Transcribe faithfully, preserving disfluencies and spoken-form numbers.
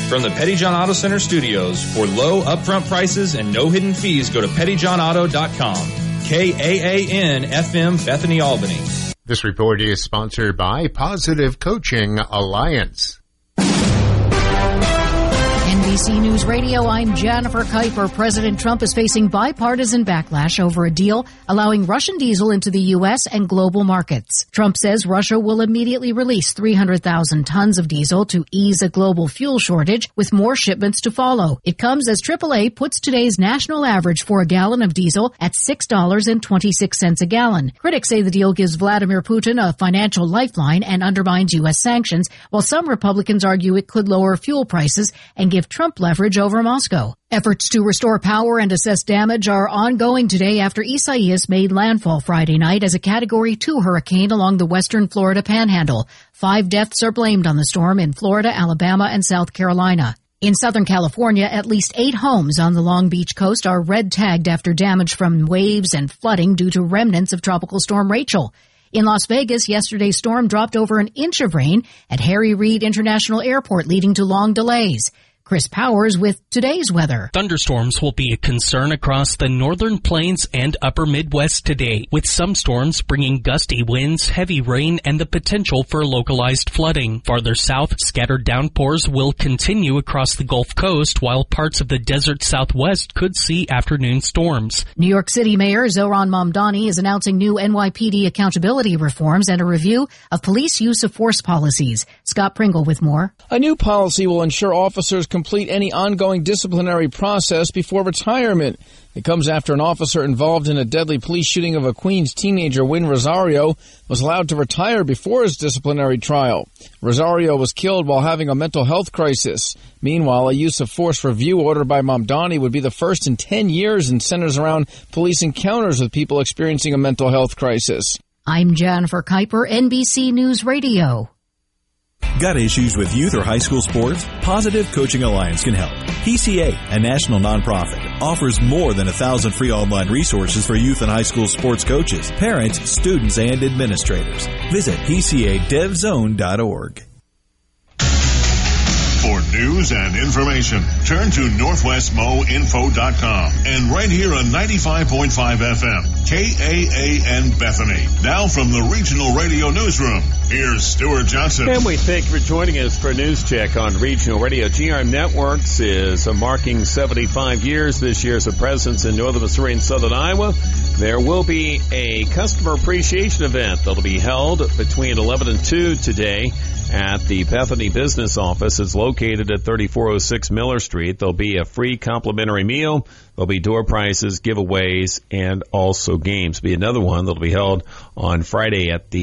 From the Petty John Auto Center studios, for low upfront prices and no hidden fees, go to petty john auto dot com. K A A N F M Bethany, Albany. This report is sponsored by Positive Coaching Alliance. N B C News Radio, I'm Jennifer Kuiper. President Trump is facing bipartisan backlash over a deal allowing Russian diesel into the U S and global markets. Trump says Russia will immediately release three hundred thousand tons of diesel to ease a global fuel shortage, with more shipments to follow. It comes as triple A puts today's national average for a gallon of diesel at six dollars and twenty-six cents a gallon. Critics say the deal gives Vladimir Putin a financial lifeline and undermines U S sanctions, while some Republicans argue it could lower fuel prices and give Trump leverage over Moscow. Efforts to restore power and assess damage are ongoing today after Isaias made landfall Friday night as a Category two hurricane along the western Florida panhandle. Five deaths are blamed on the storm in Florida, Alabama, and South Carolina. In Southern California, at least eight homes on the Long Beach coast are red-tagged after damage from waves and flooding due to remnants of Tropical Storm Rachel. In Las Vegas, yesterday's storm dropped over an inch of rain at Harry Reid International Airport, leading to long delays. Chris Powers with today's weather. Thunderstorms will be a concern across the northern plains and upper Midwest today, with some storms bringing gusty winds, heavy rain, and the potential for localized flooding. Farther south, scattered downpours will continue across the Gulf Coast, while parts of the desert Southwest could see afternoon storms. New York City Mayor Zohran Mamdani is announcing new N Y P D accountability reforms and a review of police use of force policies. Scott Pringle with more. A new policy will ensure officers complete any ongoing disciplinary process before retirement. It comes after an officer involved in a deadly police shooting of a Queens teenager, Wynn Rosario, was allowed to retire before his disciplinary trial. Rosario was killed while having a mental health crisis. Meanwhile, a use of force review ordered by Mamdani would be the first in ten years and centers around police encounters with people experiencing a mental health crisis. I'm Jennifer Kuiper, N B C News Radio. Got issues with youth or high school sports? Positive Coaching Alliance can help. P C A, a national nonprofit, offers more than a thousand free online resources for youth and high school sports coaches, parents, students, and administrators. Visit P C A dev zone dot org. For news and information, turn to northwest mo info dot com and right here on ninety-five point five F M, K A A N Bethany. Now from the Regional Radio Newsroom, here's Stuart Johnson. And we thank you for joining us for a news check on Regional Radio. G R M Networks is marking seventy-five years this year as a presence in northern Missouri and southern Iowa. There will be a customer appreciation event that'll be held between eleven and two today at the Bethany Business Office. It's located at thirty-four oh six Miller Street. There'll be a free complimentary meal. There'll be door prizes, giveaways, and also games. Be another one that'll be held on Friday at the